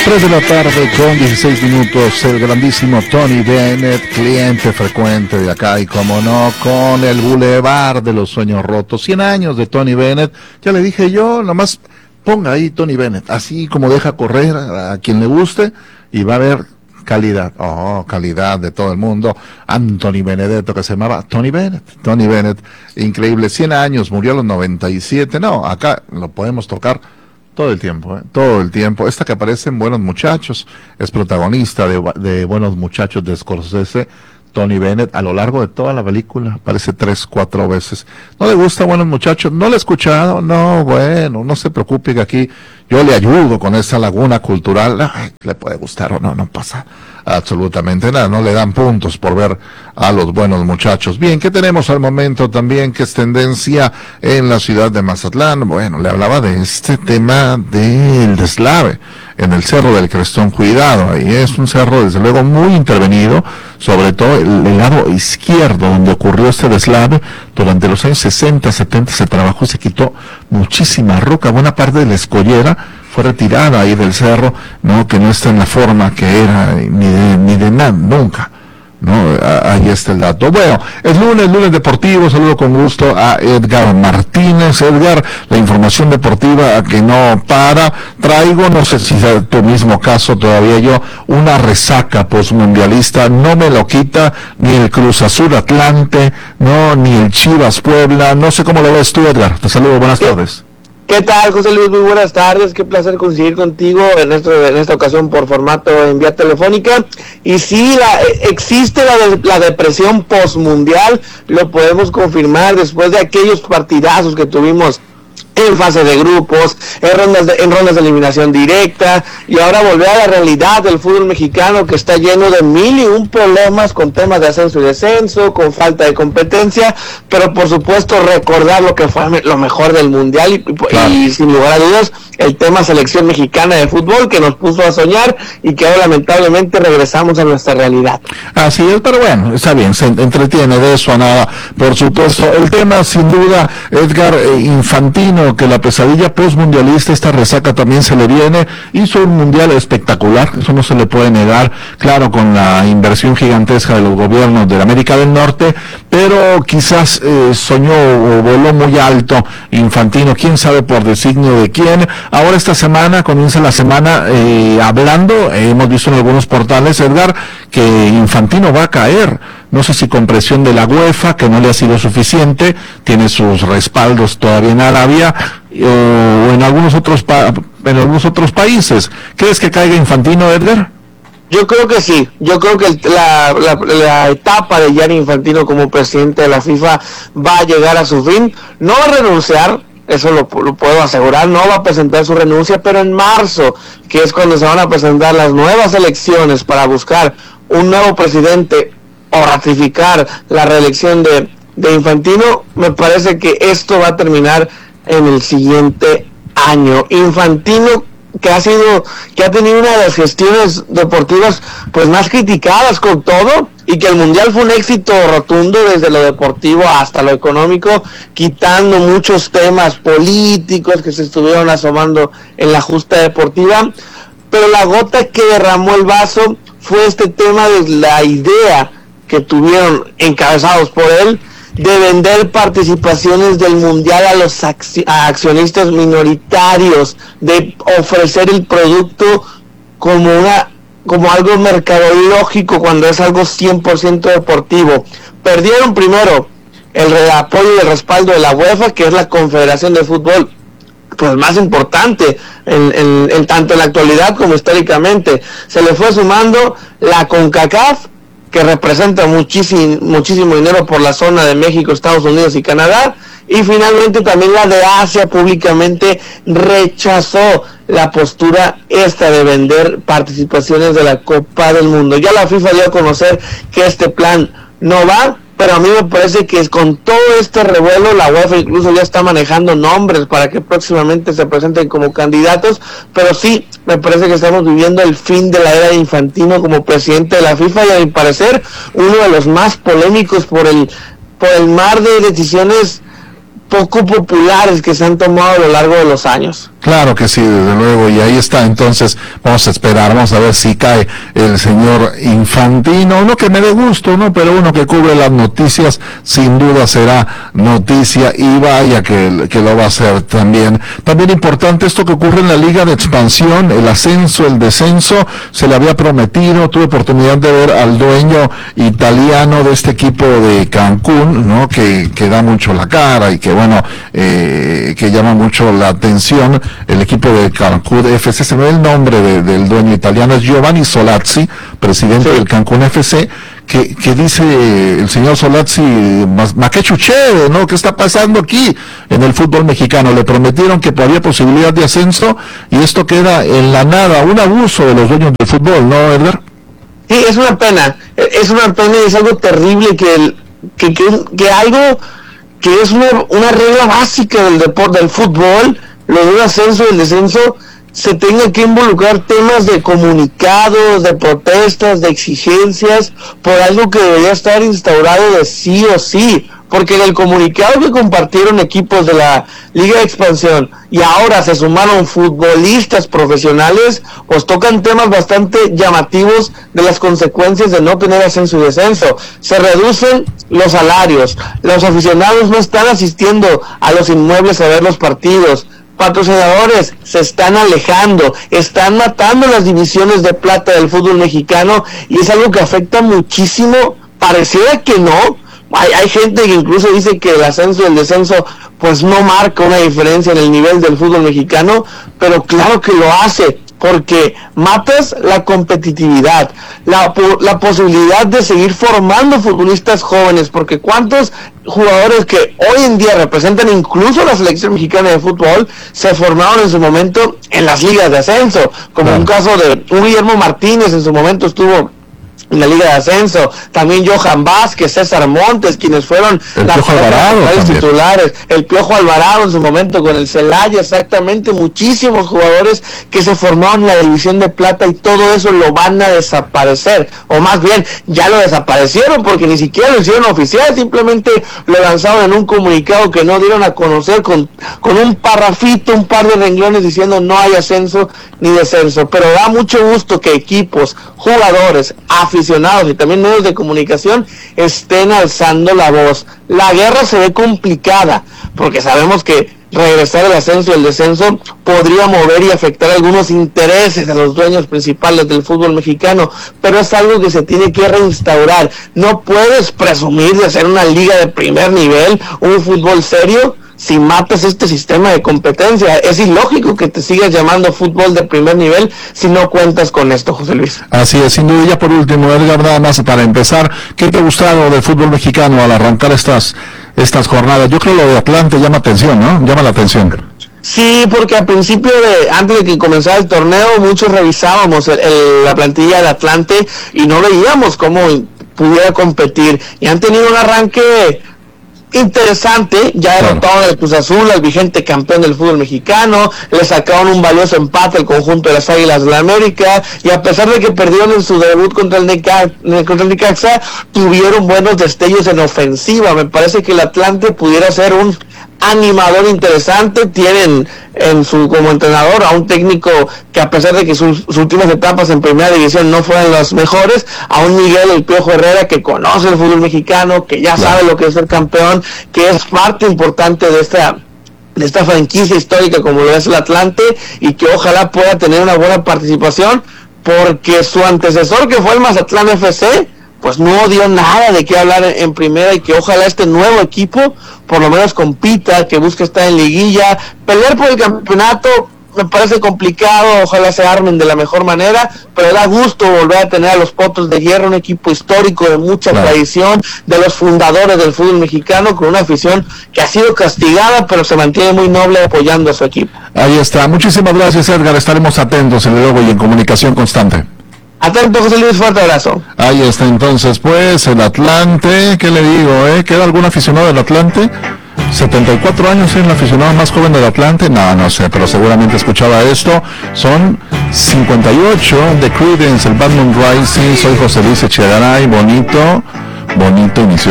3 de la tarde con 16 minutos, el grandísimo Tony Bennett, cliente frecuente de acá y como no, con el Boulevard de los Sueños Rotos, 100 años de Tony Bennett. Ya le dije yo, nomás ponga ahí Tony Bennett, así como deja correr a quien le guste y va a haber calidad, calidad de todo el mundo. Anthony Benedetto, que se llamaba Tony Bennett, increíble, 100 años, murió a los 97, no, acá lo podemos tocar todo el tiempo, todo el tiempo. Esta que aparece en Buenos Muchachos, es protagonista de Buenos Muchachos de Scorsese, Tony Bennett, a lo largo de toda la película, aparece 3, 4 veces. ¿No le gusta Buenos Muchachos? ¿No lo he escuchado? No, bueno, no se preocupe que aquí yo le ayudo con esa laguna cultural. Ay, le puede gustar o no, no pasa absolutamente nada, no le dan puntos por ver a los Buenos Muchachos. Bien, ¿qué tenemos al momento también que es tendencia en la ciudad de Mazatlán? Bueno, le hablaba de este tema del deslave en el Cerro del Crestón. Cuidado, ahí es un cerro desde luego muy intervenido, sobre todo el lado izquierdo donde ocurrió este deslave. Durante los años 60, 70 se trabajó y se quitó muchísima roca, buena parte de la escollera fue retirada ahí del cerro, no, que no está en la forma que era, ni de nada, nunca, no, ahí está el dato. Bueno, es lunes deportivo, saludo con gusto a Edgar Martínez. Edgar, la información deportiva que no para, traigo, no sé si es tu mismo caso todavía yo, una resaca postmundialista, no me lo quita ni el Cruz Azul Atlante, no, ni el Chivas Puebla, no sé cómo lo ves tú, Edgar, te saludo, buenas tardes. ¿Qué tal, José Luis? Muy buenas tardes, qué placer coincidir contigo en esta ocasión por formato en vía telefónica. Y sí, existe la depresión postmundial, lo podemos confirmar después de aquellos partidazos que tuvimos en fase de grupos, en rondas de eliminación directa, y ahora volver a la realidad del fútbol mexicano, que está lleno de 1001 problemas con temas de ascenso y descenso, con falta de competencia, pero por supuesto recordar lo que fue lo mejor del mundial y sin lugar a dudas el tema selección mexicana de fútbol, que nos puso a soñar y que ahora lamentablemente regresamos a nuestra realidad. Así es, pero bueno, está bien, se entretiene de eso a nada, por supuesto. El tema sin duda, Edgar, Infantino, que la pesadilla postmundialista, esta resaca también se le viene, hizo un mundial espectacular, eso no se le puede negar, claro, con la inversión gigantesca de los gobiernos de la América del Norte, pero quizás soñó o voló muy alto Infantino, quién sabe por designio de quién. Ahora esta semana, comienza la semana hablando, hemos visto en algunos portales, Edgar, que Infantino va a caer, no sé si con presión de la UEFA, que no le ha sido suficiente, tiene sus respaldos todavía en Arabia, o en algunos otros países. ¿Crees que caiga Infantino, Edgar? Yo creo que sí, yo creo que la etapa de Gianni Infantino como presidente de la FIFA va a llegar a su fin, no va a renunciar, eso lo puedo asegurar, no va a presentar su renuncia, pero en marzo, que es cuando se van a presentar las nuevas elecciones para buscar un nuevo presidente o ratificar la reelección de Infantino, me parece que esto va a terminar en el siguiente año. Infantino, que ha tenido una de las gestiones deportivas pues más criticadas con todo, y que el mundial fue un éxito rotundo desde lo deportivo hasta lo económico, quitando muchos temas políticos que se estuvieron asomando en la justa deportiva, pero la gota que derramó el vaso fue este tema de la idea que tuvieron encabezados por él de vender participaciones del mundial a los accionistas minoritarios, de ofrecer el producto como algo mercadológico cuando es algo 100% deportivo. Perdieron primero el apoyo y el respaldo de la UEFA, que es la confederación de fútbol pues más importante en tanto en la actualidad como históricamente. Se le fue sumando la CONCACAF, que representa muchísimo dinero por la zona de México, Estados Unidos y Canadá, y finalmente también la de Asia públicamente rechazó la postura esta de vender participaciones de la Copa del Mundo. Ya la FIFA dio a conocer que este plan no va, pero a mí me parece que con todo este revuelo la UEFA incluso ya está manejando nombres para que próximamente se presenten como candidatos, pero sí, me parece que estamos viviendo el fin de la era de Infantino como presidente de la FIFA, y a mi parecer uno de los más polémicos por el mar de decisiones poco populares que se han tomado a lo largo de los años. Claro que sí, desde luego, y ahí está. Entonces vamos a esperar, vamos a ver si cae el señor Infantino, no que me dé gusto, ¿no? Pero uno que cubre las noticias, sin duda será noticia, y vaya que lo va a hacer también. También importante esto que ocurre en la Liga de Expansión, el ascenso, el descenso, se le había prometido. Tuve oportunidad de ver al dueño italiano de este equipo de Cancún, ¿no? Que da mucho la cara y que bueno, que llama mucho la atención. El equipo de Cancún FC, se me ve el nombre del dueño italiano, es Giovanni Solazzi, presidente del Cancún FC, que dice el señor Solazzi, ma que chuchere, ¿no? ¿Qué está pasando aquí en el fútbol mexicano? Le prometieron que había posibilidad de ascenso y esto queda en la nada, un abuso de los dueños del fútbol, ¿no, Edgar? Sí, es una pena y es algo terrible que algo que es una regla básica del deporte, del fútbol, lo del ascenso y el descenso, se tenga que involucrar temas de comunicados, de protestas, de exigencias, por algo que debería estar instaurado de sí o sí, porque en el comunicado que compartieron equipos de la Liga de Expansión y ahora se sumaron futbolistas profesionales, pues tocan temas bastante llamativos de las consecuencias de no tener ascenso y descenso. Se reducen los salarios, los aficionados no están asistiendo a los inmuebles a ver los partidos, patrocinadores se están alejando, están matando las divisiones de plata del fútbol mexicano, y es algo que afecta muchísimo. Pareciera que no, hay gente que incluso dice que el ascenso y el descenso pues no marca una diferencia en el nivel del fútbol mexicano, pero claro que lo hace, porque matas la competitividad, la posibilidad de seguir formando futbolistas jóvenes, porque cuántos jugadores que hoy en día representan incluso la selección mexicana de fútbol se formaron en su momento en las ligas de ascenso, como un caso de un Guillermo Martínez, en su momento estuvo en la Liga de Ascenso, también Johan Vázquez, César Montes, quienes fueron los titulares, el Piojo Alvarado en su momento con el Celaya, exactamente, muchísimos jugadores que se formaron en la división de plata, y todo eso lo van a desaparecer, o más bien ya lo desaparecieron porque ni siquiera lo hicieron oficial, simplemente lo lanzaron en un comunicado que no dieron a conocer con un parrafito, un par de renglones diciendo no hay ascenso ni descenso. Pero da mucho gusto que equipos, jugadores, aficionados y también medios de comunicación estén alzando la voz. La guerra se ve complicada porque sabemos que regresar el ascenso y el descenso podría mover y afectar algunos intereses de los dueños principales del fútbol mexicano, pero es algo que se tiene que reinstaurar. No puedes presumir de ser una liga de primer nivel, un fútbol serio, si matas este sistema de competencia. Es ilógico que te sigas llamando fútbol de primer nivel si no cuentas con esto, José Luis. Así es, sin duda. Ya por último, Edgar, nada más para empezar, ¿qué te ha gustado del fútbol mexicano al arrancar estas jornadas? Yo creo lo de Atlante llama atención, ¿no? Llama la atención. Sí, porque al principio, antes de que comenzara el torneo, muchos revisábamos la plantilla de Atlante y no veíamos cómo pudiera competir, y han tenido un arranque interesante. Ya derrotaron al Cruz Azul, al vigente campeón del fútbol mexicano, le sacaron un valioso empate al conjunto de las Águilas de la América, y a pesar de que perdieron en su debut contra el Necaxa, tuvieron buenos destellos en ofensiva. Me parece que el Atlante pudiera ser un animador interesante. Tienen como entrenador a un técnico que, a pesar de que sus últimas etapas en primera división no fueron las mejores, a un Miguel El Piojo Herrera que conoce el fútbol mexicano, que ya sabe lo que es ser campeón, que es parte importante de esta franquicia histórica como lo es el Atlante, y que ojalá pueda tener una buena participación, porque su antecesor, que fue el Mazatlán FC, pues no dio nada de qué hablar en primera, y que ojalá este nuevo equipo por lo menos compita, que busque estar en liguilla. Pelear por el campeonato me parece complicado, ojalá se armen de la mejor manera, pero da gusto volver a tener a los Potros de Hierro, un equipo histórico de mucha tradición, de los fundadores del fútbol mexicano, con una afición que ha sido castigada, pero se mantiene muy noble apoyando a su equipo. Ahí está, muchísimas gracias, Edgar, estaremos atentos en el logo y en comunicación constante. Atento, José Luis, fuerte abrazo. Ahí está entonces, pues, el Atlante. ¿Qué le digo, ¿Queda algún aficionado del Atlante? 74 años, ¿es el aficionado más joven del Atlante? No sé, pero seguramente escuchaba esto. Son 58 de Creedence, el Bad Moon Rising. Soy José Luis Echegaray. Bonito inicio